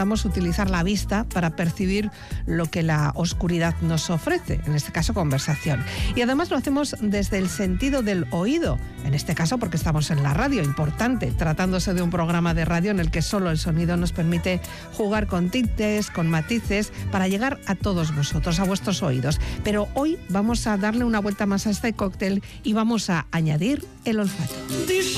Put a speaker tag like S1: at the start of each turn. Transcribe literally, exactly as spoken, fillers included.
S1: intentamos utilizar la vista para percibir lo que la oscuridad nos ofrece, en este caso conversación. Y además lo hacemos desde el sentido del oído, en este caso porque estamos en la radio, importante, tratándose de un programa de radio en el que solo el sonido nos permite jugar con tintes, con matices, para llegar a todos vosotros, a vuestros oídos. Pero hoy vamos a darle una vuelta más a este cóctel y vamos a añadir el olfato.